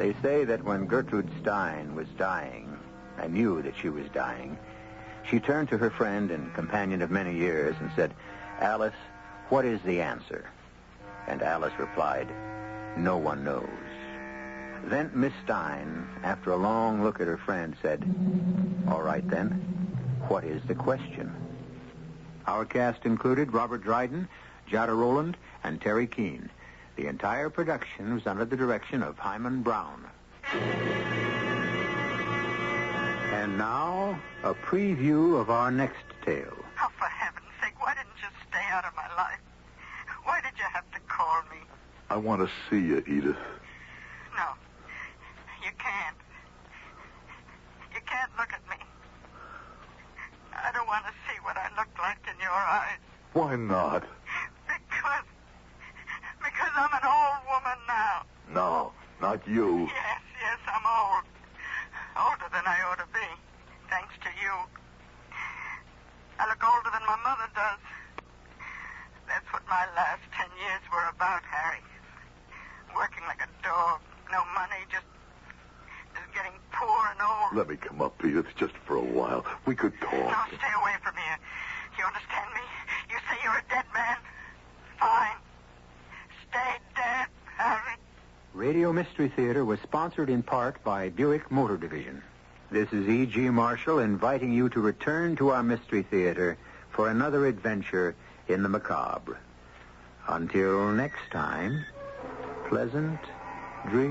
They say that when Gertrude Stein was dying, and knew that she was dying, she turned to her friend and companion of many years and said, "Alice, what is the answer?" And Alice replied, "No one knows." Then Miss Stein, after a long look at her friend, said, "All right, then. What is the question?" Our cast included Robert Dryden, Jada Rowland, and Terry Keane. The entire production was under the direction of Hyman Brown. And now, a preview of our next tale. Oh, for heaven's sake, why didn't you stay out of my life? Why did you have to call me? I want to see you, Edith. No, you can't. You can't look at me. I don't want to see what I look like in your eyes. Why not? Because I'm an old woman now. No, not you. Yes, I'm old. Older than I ought to be, thanks to you. I look older than my mother does. That's what my last 10 years were about, Harry. Working like a dog. No money, just getting poor and old. Let me come up, Edith, just for a while. We could talk. No, stay away from here. You understand me? You say you're a dead man? Fine. Stay dead, Harry. Radio Mystery Theater was sponsored in part by Buick Motor Division. This is E.G. Marshall inviting you to return to our Mystery Theater for another adventure in the macabre. Until next time, pleasant dreams.